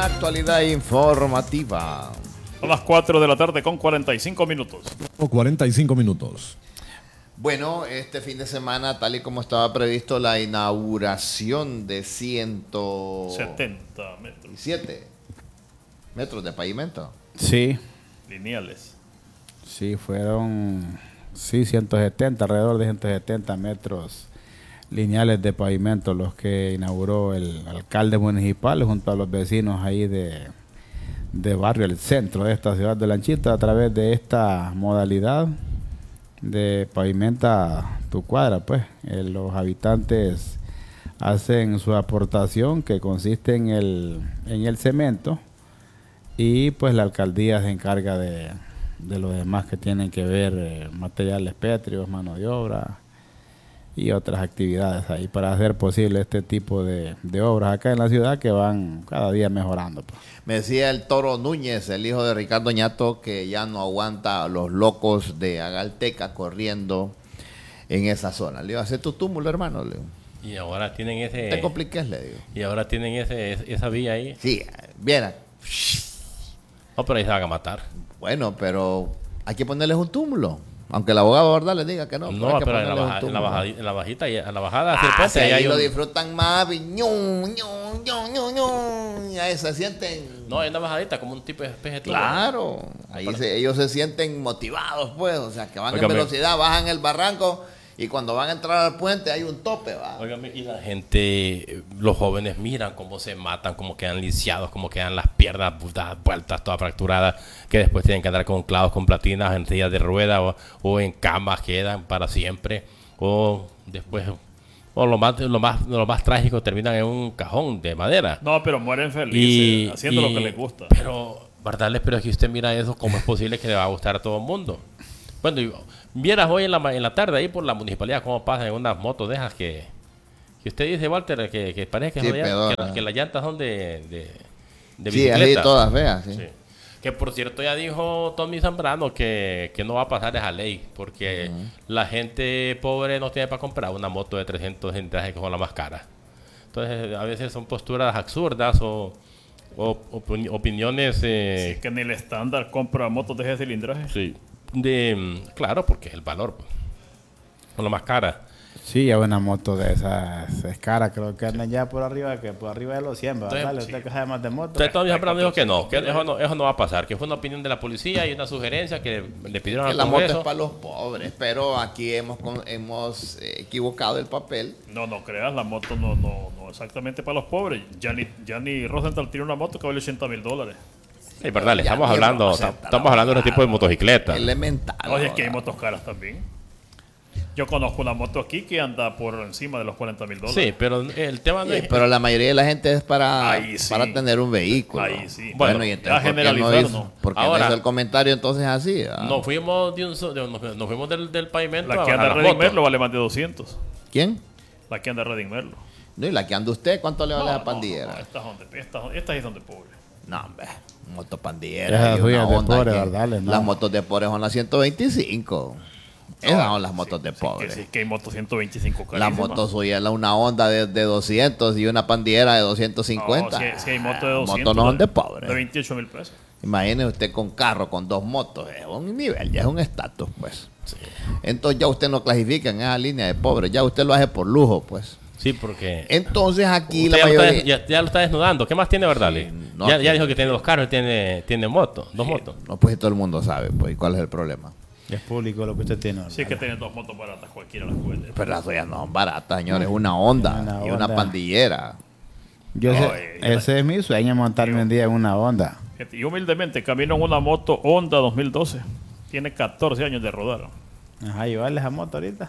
actualidad informativa. A las 4 de la tarde con 45 minutos. 45 minutos. Bueno, este fin de semana, tal y como estaba previsto, la inauguración de 70 metros 7 metros de pavimento. Sí, lineales. sí, fueron 170, alrededor de 170 metros lineales de pavimento los que inauguró el alcalde municipal junto a los vecinos ahí de barrio, el centro de esta ciudad de Lanchita, a través de esta modalidad de pavimenta tu cuadra. Pues los habitantes hacen su aportación, que consiste en el cemento, y pues la alcaldía se encarga de lo demás que tienen que ver, materiales pétreos, mano de obra y otras actividades ahí para hacer posible este tipo de obras acá en la ciudad, que van cada día mejorando, pues. Me decía el Toro Núñez, el hijo de Ricardo Ñato, que ya no aguanta a los locos de Agalteca corriendo en esa zona. Le digo, hacer tu túmulo, hermano. Le digo. Y ahora tienen ese... Te compliques, le digo. Y ahora tienen esa vía ahí. Sí, viera. No, pero ahí se van a matar. Bueno, pero hay que ponerles un túmulo. Aunque el abogado, ¿verdad?, les diga que no. No, hay que pero en ponerles un la túmulo. bajita, a la bajada hacia el puente, sí, ahí hay lo un... disfrutan más. Y ahí se sienten... No, hay una bajadita como un tipo de espeje de túnel. Claro, ahí ellos se sienten motivados, pues, o sea, que van Óigame. en velocidad, bajan el barranco y cuando van a entrar al puente hay un tope, va. Óigame, y la gente, los jóvenes miran cómo se matan, cómo quedan lisiados, cómo quedan las piernas dadas vueltas, todas fracturadas, que después tienen que andar con clavos, con platinas, en sillas de rueda o en camas, quedan para siempre, o después... O lo más trágico, terminan en un cajón de madera. No, pero mueren felices, haciendo lo que les gusta. Pero, Bardales, pero es que usted mira eso, ¿cómo es posible que le va a gustar a todo el mundo? Bueno, vieras hoy en la tarde ahí por la municipalidad cómo pasan unas motos de esas que usted dice, Walter, que parece que, Sí, que las llantas son de Sí, bicicleta. así todas feas, sí. Sí. Que por cierto ya dijo Tommy Zambrano que no va a pasar esa ley, porque la gente pobre no tiene para comprar una moto de 300 cilindrajes, que son las más caras. Entonces a veces son posturas absurdas o opiniones... Sí, que ni el estándar compra motos de ese cilindraje. Sí. Claro, porque es el valor, pues. Son las más caras. Sí, es una moto de esas, es cara, creo que andan ya por arriba de los 100, ¿verdad? Entonces, Usted que sabe más de moto. Entonces Tommy Zambrano dijo que no, que eso no va a pasar, que fue una opinión de la policía y una sugerencia que le pidieron Que al la moto es Congreso. para los pobres, pero aquí hemos equivocado el papel. No creas, la moto no exactamente para los pobres. Ya ni Rosenthal tiene una moto que vale $80,000. Sí, verdad, Ya estamos ni hablando Rosenthal, estamos hablando de ese tipo de motocicleta. Elemental. Oye, es que hay ahora. motos caras también. Yo conozco una moto aquí que anda por encima de los $40,000. Sí, pero el tema no Sí, es... pero la mayoría de la gente es Ahí sí. para tener un vehículo. Ahí sí. Bueno, Bueno, y ya entonces, ¿por qué no generalizar, hizo, ¿no? por qué Ahora- no hizo el comentario entonces así? Nos fuimos nos fuimos del pavimento La que a anda las Redding motos. Merlo vale más de 200. ¿Quién? La que anda Redding Merlo. No, y la que anda usted, ¿cuánto le vale a la pandillera? No, estas sí son de pobre. No, hombre, moto Esas pandillera. y suyas una de Honda pobre, que- ¿verdad? No. Las motos de pobre son las 125. Esas son las motos de pobre. Que sí, que hay motos 125 La carísimas. moto suya es una Honda de 200 y una pandillera de 250. No, si hay motos de 200. Motos no son de pobre. De 28,000 pesos. Imagine usted con carro, con dos motos. Es un nivel, ya es un estatus, pues. Entonces ya usted no clasifica en esa línea de pobre. Ya usted lo hace por lujo, pues. Sí, porque Entonces aquí usted la mayoría... ya lo está desnudando. ¿Qué más tiene, verdad? no, ya que- dijo que tiene dos carros, tiene motos, dos motos. No, pues todo el mundo sabe, pues. ¿Y cuál es el problema? Es público lo que usted tiene. Sí, que tienen dos motos baratas, cualquiera las puede. Pero las suyas no son baratas, señores. Una Honda Una y una Honda. pandillera. Ese es mi sueño, montarme un día en una Honda. Y humildemente camino en una moto Honda 2012. Tiene 14 años de rodar. Ajá, llevarles a moto ahorita.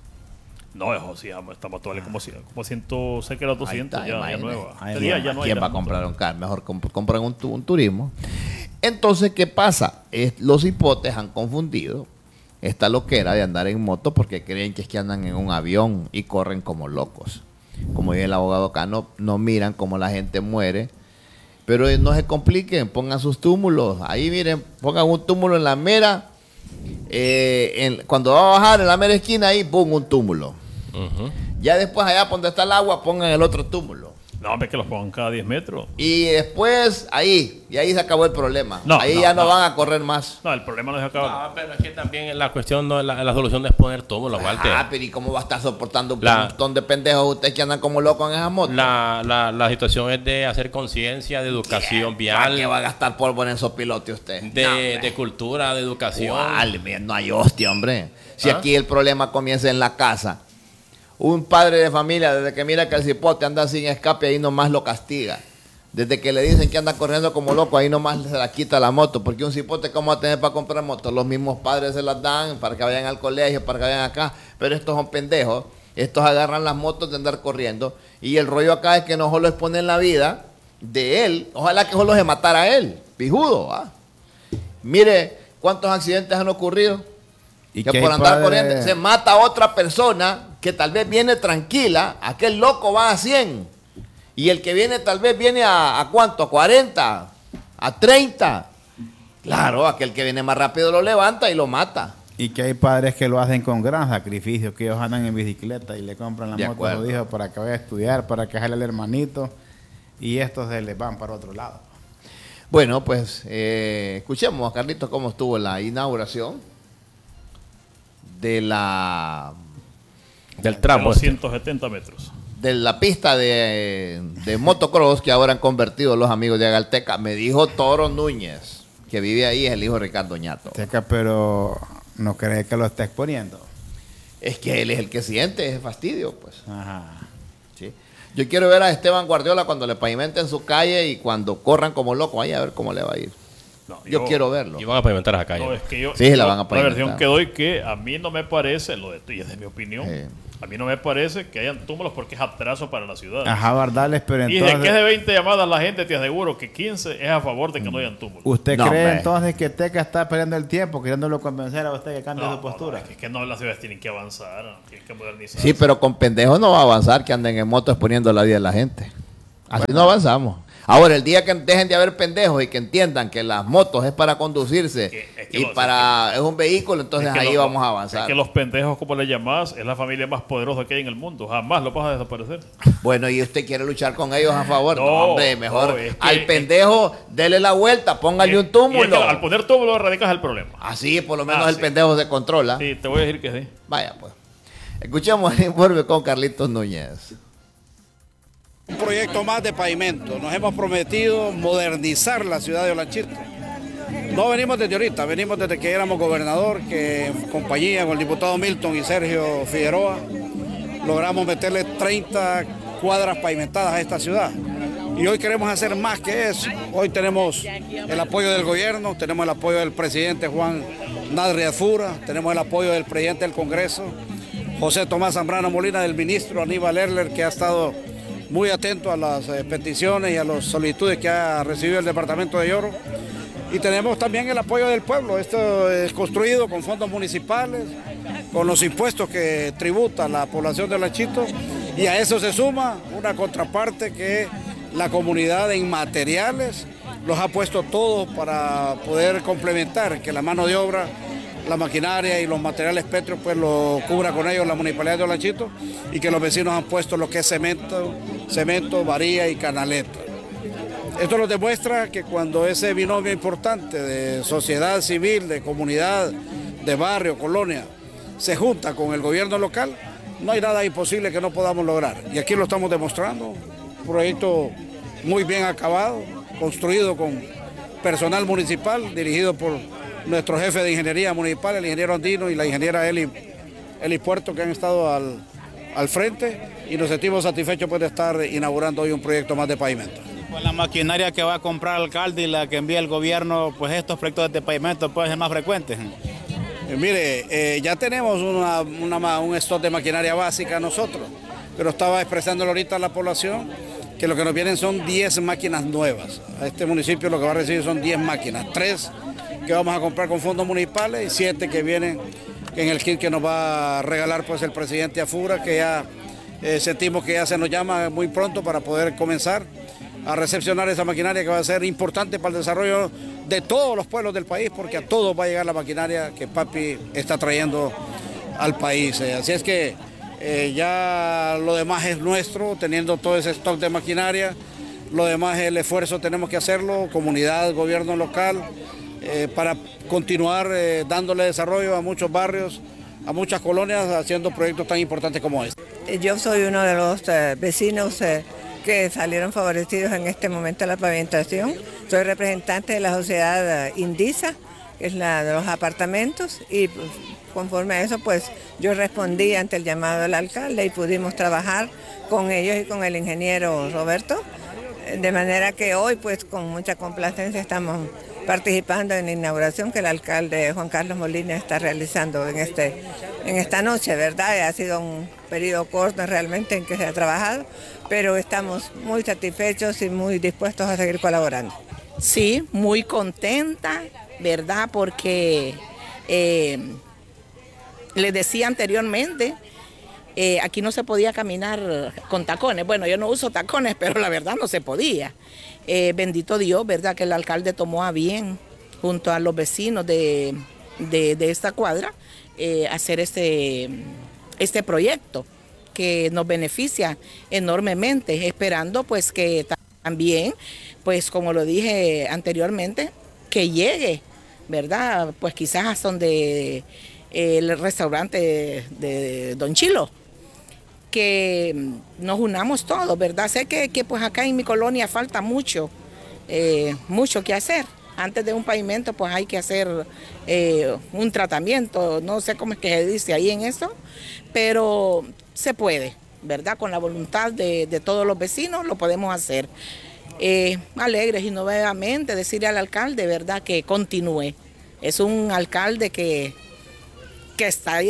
No, eso sí, esta moto vale como 100, cerca de los 200, Ahí ya está, nueva. Ahí Este día ya no hay ¿Quién va a moto. comprar un carro? Mejor compran un turismo. Entonces, ¿qué pasa? Los hipotes han confundido esta loquera de andar en moto porque creen que es que andan en un avión y corren como locos. Como dice el abogado acá, no miran cómo la gente muere. Pero no se compliquen, pongan sus túmulos. Ahí miren, pongan un túmulo en la mera. Cuando va a bajar en la mera esquina, ahí pongan un túmulo. Ujú. Ya después allá donde está el agua, pongan el otro túmulo. No, hombre, que los pongan cada 10 metros. Y después, ahí se acabó el problema. No, ahí no, ya no no. van a correr más. No, el problema no es acabar. No, pero es que también la cuestión, no, la solución no es poner túmulos, Walter. Pero ¿y cómo va a estar soportando un La- montón de pendejos ustedes que andan como locos en esas motos? La situación es de hacer conciencia, de educación ¿Para qué vial, va a gastar polvo en esos pilotos usted? de cultura, de educación. ¿Cuál? Mira, no hay hostia, hombre. Si ¿Ah? aquí el problema comienza en la casa. Un padre de familia, desde que mira que el cipote anda sin escape, ahí nomás lo castiga. Desde que le dicen que anda corriendo como loco, ahí nomás se la quita la moto. Porque un cipote, ¿cómo va a tener para comprar moto? Los mismos padres se las dan para que vayan al colegio, para que vayan acá. Pero estos son pendejos. Estos agarran las motos de andar corriendo. Y el rollo acá es que no solo exponen la vida de él. Ojalá que solo se matara a él. Pijudo, ¿ah? Mire cuántos accidentes han ocurrido. Y Que que por hay andar padres- corriendo se mata a otra persona que tal vez viene tranquila. Aquel loco va a 100. Y el que viene tal vez viene ¿a cuánto? ¿A 40? ¿A 30? Claro, aquel que viene más rápido lo levanta y lo mata. Y que hay padres que lo hacen con gran sacrificio, que ellos andan en bicicleta y le compran la De moto a acuerdo. su hijo para que vaya a estudiar, para que jale al hermanito, y estos se les van para otro lado. Bueno, pues escuchemos a Carlitos cómo estuvo la inauguración de Del De tramo. los este. 170 metros. la pista de motocross que ahora han convertido los amigos de Agalteca. Me dijo Toro Núñez, que vive ahí, es el hijo de Ricardo Ñato. Teca, pero no cree que lo está exponiendo. Es que él es el que siente ese fastidio, pues. Ajá. ¿Sí? Yo quiero ver a Esteban Guardiola cuando le pavimenten su calle y cuando corran como locos ahí a ver cómo le va a ir. No, Yo quiero verlo. Y van a pavimentar esa calle. No, es que yo, Sí, la yo- van a la pavimentar. versión que doy que a mí no me parece, lo de y es de mi opinión, Sí. a mí no me parece que hayan túmulos porque es atraso para la ciudad. Ajá, Bardales, pero Y de que es entonces... de 20 llamadas la gente, te aseguro que 15 es a favor de que no hayan túmulos. ¿Usted No, cree hombre. entonces que Teca está perdiendo el tiempo, queriéndolo convencer a usted que cambie No, su postura? no, es que no, las ciudades tienen que avanzar, tienen que modernizar. Sí, pero con pendejos no va a avanzar que anden en moto exponiendo la vida de la gente. Así no avanzamos. Ahora, el día que dejen de haber pendejos y que entiendan que las motos es para conducirse Es que y lo- es un vehículo, entonces Es que ahí lo- vamos a avanzar. Es que los pendejos, como le llamás, es la familia más poderosa que hay en el mundo. Jamás lo vas a desaparecer. Bueno, y usted quiere luchar con ellos a favor. No, No, hombre, mejor no, es que- al pendejo dele la vuelta, póngale un Y es túmulo. que al poner túmulo erradicas el problema. Así por lo menos Ah, el sí. pendejo se controla. Sí, te voy a decir que sí. Vaya pues. Escuchemos el informe con Carlitos Núñez. Un proyecto más de pavimento. Nos hemos prometido modernizar la ciudad de Olanchito. No venimos desde ahorita, venimos desde que éramos gobernador, que en compañía con el diputado Milton y Sergio Figueroa logramos meterle 30 cuadras pavimentadas a esta ciudad. Y hoy queremos hacer más que eso. Hoy tenemos el apoyo del gobierno, tenemos el apoyo del presidente Juan Nadri Afura, tenemos el apoyo del presidente del Congreso, José Tomás Zambrano Molina, del ministro Aníbal Erler, que ha estado muy atento a las peticiones y a las solicitudes que ha recibido el departamento de Lloro. Y tenemos también el apoyo del pueblo. Esto es construido con fondos municipales, con los impuestos que tributa la población de Olanchito. Y a eso se suma una contraparte que la comunidad en materiales los ha puesto todos para poder complementar, que la mano de obra, la maquinaria y los materiales pétreos pues lo cubra con ellos la municipalidad de Olanchito, y que los vecinos han puesto lo que es cemento, varilla y canaleta. Esto nos demuestra que cuando ese binomio importante de sociedad civil, de comunidad, de barrio, colonia, se junta con el gobierno local, no hay nada imposible que no podamos lograr. Y aquí lo estamos demostrando. Un proyecto muy bien acabado, construido con personal municipal, dirigido por nuestro jefe de ingeniería municipal, el ingeniero Andino, y la ingeniera Eli Puerto, que han estado al frente, y nos sentimos satisfechos pues, de estar inaugurando hoy un proyecto más de pavimento. Con la maquinaria que va a comprar el alcalde y la que envía el gobierno, pues estos proyectos de pavimento pueden ser más frecuentes. Mire, ya tenemos un stock de maquinaria básica nosotros, pero estaba expresándolo ahorita a la población que lo que nos vienen son 10 máquinas nuevas. A este municipio lo que va a recibir son 10 máquinas, 3 que vamos a comprar con fondos municipales y 7 que vienen en el kit que nos va a regalar pues el presidente Afura, que ya sentimos que ya se nos llama muy pronto para poder comenzar a recepcionar esa maquinaria que va a ser importante para el desarrollo de todos los pueblos del país, porque a todos va a llegar la maquinaria que papi está trayendo al país. Así es que Ya lo demás es nuestro, teniendo todo ese stock de maquinaria. Lo demás, el esfuerzo tenemos que hacerlo, comunidad, gobierno local, para continuar dándole desarrollo a muchos barrios, a muchas colonias, haciendo proyectos tan importantes como este. Yo soy uno de los vecinos que salieron favorecidos en este momento de la pavimentación. Soy representante de la sociedad Indisa, que es la de los apartamentos, y conforme a eso, pues yo respondí ante el llamado del alcalde y pudimos trabajar con ellos y con el ingeniero Roberto, de manera que hoy, pues con mucha complacencia estamos participando en la inauguración que el alcalde Juan Carlos Molina está realizando en esta noche, ¿verdad? Ha sido un periodo corto realmente en que se ha trabajado, pero estamos muy satisfechos y muy dispuestos a seguir colaborando. Sí, muy contenta, ¿verdad? Porque les decía anteriormente, aquí no se podía caminar con tacones. Bueno, yo no uso tacones, pero la verdad no se podía. Bendito Dios, ¿verdad? Que el alcalde tomó a bien, junto a los vecinos de esta cuadra, hacer este proyecto que nos beneficia enormemente, esperando pues que también, pues como lo dije anteriormente, que llegue, ¿verdad? Pues quizás hasta donde el restaurante de Don Chilo, que nos unamos todos, ¿verdad? Sé que pues acá en mi colonia falta mucho que hacer. Antes de un pavimento pues hay que hacer un tratamiento, no sé cómo es que se dice ahí en eso, pero se puede, ¿verdad? Con la voluntad de todos los vecinos lo podemos hacer. Alegres y nuevamente decirle al alcalde, ¿verdad? Que continúe. Es un alcalde que está ahí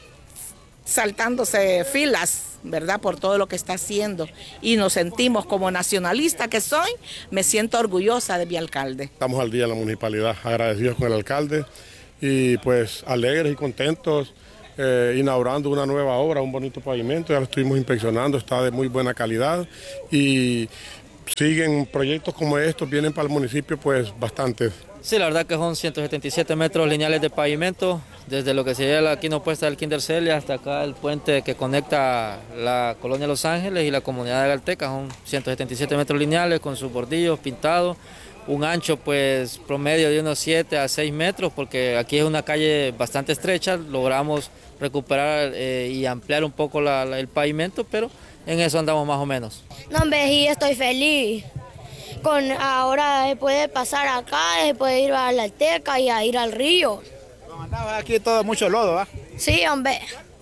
saltándose filas, ¿verdad? Por todo lo que está haciendo. Y nos sentimos, como nacionalista que soy, me siento orgullosa de mi alcalde. Estamos al día en la municipalidad, agradecidos con el alcalde y pues alegres y contentos, inaugurando una nueva obra, un bonito pavimento. Ya lo estuvimos inspeccionando, está de muy buena calidad y siguen proyectos como estos, vienen para el municipio pues bastantes. Sí, la verdad que son 177 metros lineales de pavimento, desde lo que sería la quina opuesta del Kinder Celia hasta acá el puente que conecta la colonia Los Ángeles y la comunidad de Galteca. Son 177 metros lineales con sus bordillos pintados, un ancho pues promedio de unos 7 a 6 metros, porque aquí es una calle bastante estrecha, logramos recuperar y ampliar un poco el pavimento, pero en eso andamos más o menos. No, hombre, sí, estoy feliz. Ahora se puede pasar acá, se puede ir a la Alteca y a ir al río. Andaba aquí todo mucho lodo, ¿va? Sí, hombre.